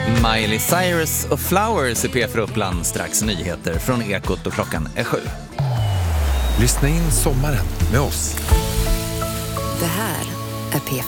Miley Cyrus och Flowers i P4 Uppland. Strax nyheter från Ekot och klockan är 7. Lyssna in sommaren med oss. Det här är P4.